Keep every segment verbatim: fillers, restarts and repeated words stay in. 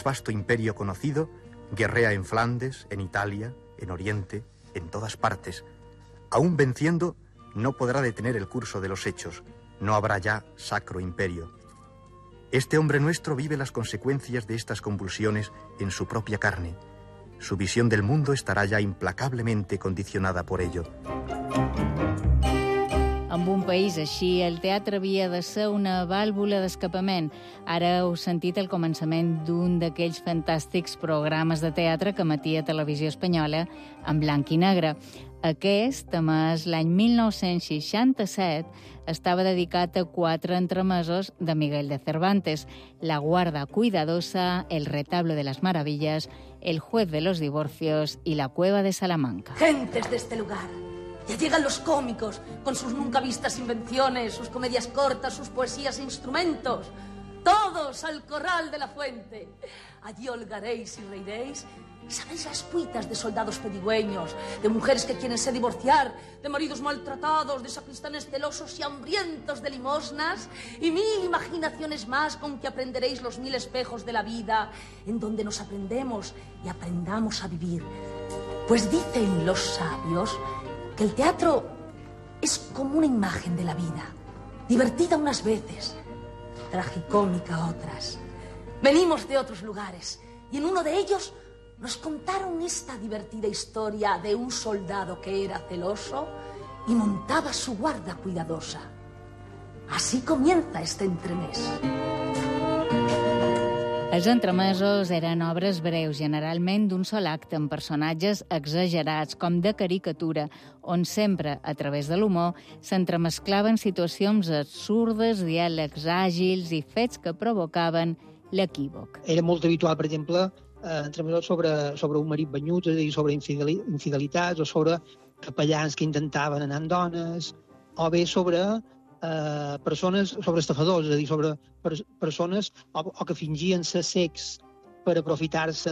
más vasto imperio conocido, guerrea en Flandes, en Italia, en Oriente, en todas partes. Aún venciendo, no podrá detener el curso de los hechos. No habrá ya sacro imperio. Este hombre nuestro vive las consecuencias de estas convulsiones en su propia carne. Su visión del mundo estarà ja implacablement condicionada por ello. En un país així, el teatre havia de ser una vàlvula d'escapament. Ara heu sentit el començament d'un d'aquells fantàstics programes de teatre que emetia Televisió Espanyola en blanc i negre. Aquest, emès l'any mil nou-cents seixanta-set, estava dedicat a quatre entremesos de Miguel de Cervantes: La guarda cuidadosa, El retablo de las maravillas, El juez de los divorcios y La cueva de Salamanca. Gentes de este lugar. Ya llegan los cómicos, con sus nunca vistas invenciones, sus comedias cortas, sus poesías e instrumentos. Todos al corral de la fuente. Allí holgaréis y reiréis. ¿Sabéis las cuitas de soldados pedigüeños, de mujeres que quieren se divorciar, de maridos maltratados, de sacristanes celosos y hambrientos de limosnas? Y mil imaginaciones más con que aprenderéis los mil espejos de la vida, en donde nos aprendemos y aprendamos a vivir. Pues dicen los sabios que el teatro es como una imagen de la vida, divertida unas veces, tragicómica otras. Venimos de otros lugares y en uno de ellos nos contaron esta divertida historia de un soldado que era celoso y montaba su guarda cuidadosa. Así comienza este entremés. Els entremesos eren obres breus, generalment d'un sol acte, amb personatges exagerats, com de caricatura, on sempre, a través de l'humor, s'entremesclaven situacions absurdes, diàlegs àgils i fets que provocaven l'equívoc. Era molt habitual, per exemple, eh, entremesos sobre, sobre un marit banyut, és a dir, sobre infideli infidelitats, o sobre capellans que intentaven anar amb dones, o bé sobre eh, persones, sobre estafadors, és a dir, sobre per, persones o, o que fingien ser secs per aprofitar-se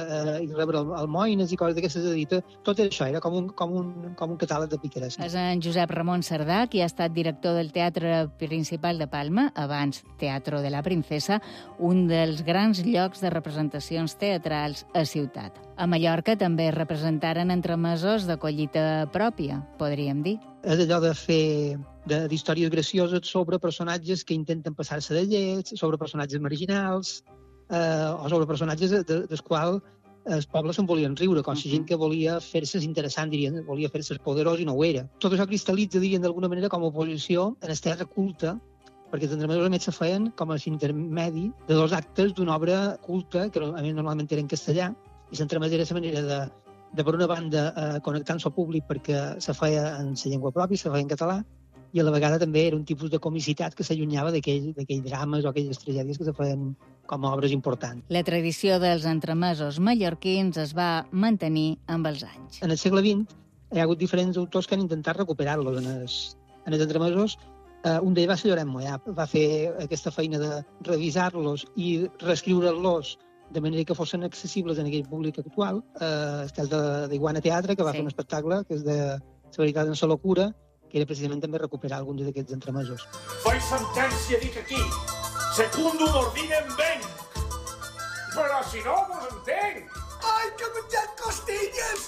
i rebre almoines i coses d'aquestes. És a dir, tot això era com un, com un, com un catàleg de picaresca. És en Josep Ramon Cerdà, qui ha estat director del Teatre Principal de Palma, abans Teatro de la Princesa, un dels grans llocs de representacions teatrals a ciutat. A Mallorca també representaren entremesos de collita pròpia, podríem dir. És allò de fer d'històries gracioses sobre personatges que intenten passar-se de llets, sobre personatges marginals, eh, o sobre personatges de, de, dels quals els pobles se'n volien riure, com si gent que volia fer-se interessant, dirien, volia fer-se poderós i no ho era. Tot això cristal·litza, dirien, d'alguna manera com a oposició en el teatre culte, perquè els entremesos a més se feien com a intermedi de dos actes d'una obra culta, que a més normalment era en castellà, i s'entremès era la manera de, de per una banda, eh, connectar amb el públic perquè se feia en la llengua pròpia, se feia en català, i a la vegada també era un tipus de comicitat que s'allunyava d'aquells drames o aquelles tragèdies que se feien com a obres importants. La tradició dels entremesos mallorquins es va mantenir amb els anys. En el segle vint hi ha hagut diferents autors que han intentat recuperar-los en els, en els entremesos. Uh, un d'ells va ser Lloret Moyà, va fer aquesta feina de revisar-los i reescriure-los de manera que fossin accessibles en aquell públic actual. Uh, el cas d'Iguana Teatre, que va sí. fer un espectacle que és de La veritat en sa locura, que era precisament també recuperar alguns d'aquests entremesos. Fai sentència, dic aquí. Secundum ordinem venc. Però si no vos entenc. Ai, que he menjat costelles!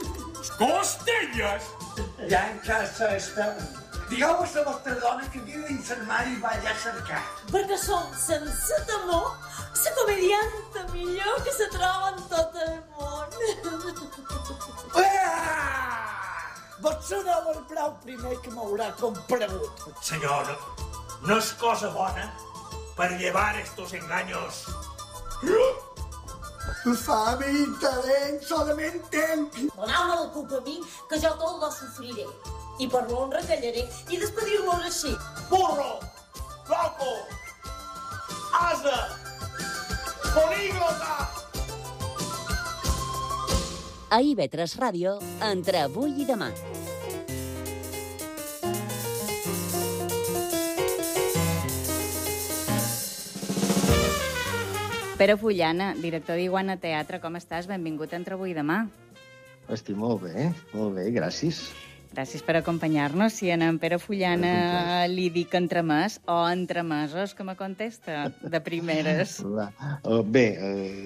Costelles? Ja en casa està. Digueu a la vostra dona que vine d'infermar i vaya a cercar. Perquè som, sense temor, la comedianta millor que se troba en tot el món. Ah! Vos sereu el brau primer que m'haurà comparegut. Senyor, no, no és cosa bona per llevar estos engaños. Fame i talent solament tenc. Doneu-me la culpa a mi, que jo tot lo sofriré. I per l'honra callaré i despedir-vos així. Burro, loco, asa, políglota. A I V tres Ràdio, entre avui i demà. Pere Fullana, director d'Iguana Teatre, com estàs? Benvingut a Entre avui i demà. Estic molt bé, molt bé, gràcies. Gràcies per acompanyar-nos. Si en Pere Fullana li dic entremès o entremesos, que me contesta de primeres. Bé, eh,